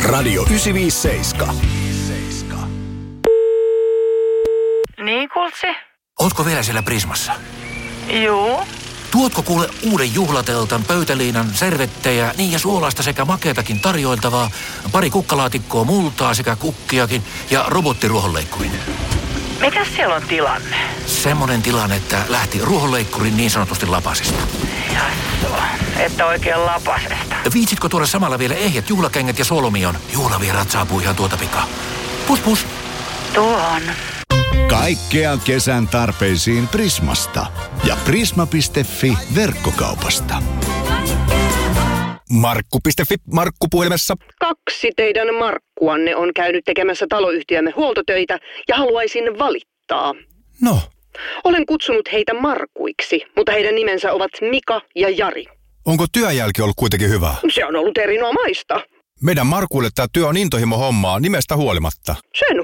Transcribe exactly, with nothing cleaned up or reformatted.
Radio yhdeksänsataaviisikymmentäseitsemän. Niin, Kultsi? Ootko vielä siellä Prismassa? Juu. Tuotko kuule uuden juhlateltan, pöytäliinan, servettejä, niin ja suolaista sekä makeatakin tarjoiltavaa, pari kukkalaatikkoa multaa sekä kukkiakin ja robottiruohonleikkuri? Mikäs siellä on tilanne? Semmonen tilanne, että lähti ruohonleikkurin niin sanotusti lapasesta. Jassu, että oikein lapasesta. Viitsitkö tuoda samalla vielä ehjät juhlakengät ja solmion? Juhlavieraat saapuu ihan tuota pikaa. Pus pus. Tuon. Kaikkea kesän tarpeisiin Prismasta ja prisma piste fi verkkokaupasta. Markku piste fi, Markku puhelimessa. Kaksi teidän Markkuanne on käynyt tekemässä taloyhtiömme huoltotöitä ja haluaisin valittaa. No? Olen kutsunut heitä Markuiksi, mutta heidän nimensä ovat Mika ja Jari. Onko työjälki ollut kuitenkin hyvä? Se on ollut erinomaista. Meidän Markuille tämä työ on intohimo hommaa nimestä huolimatta. Sen